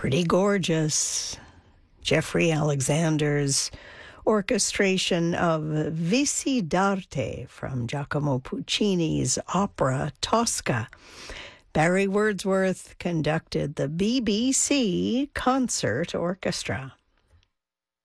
Pretty gorgeous. Jeffrey Alexander's orchestration of Visi d'arte from Giacomo Puccini's opera Tosca. Barry Wordsworth conducted the BBC Concert Orchestra.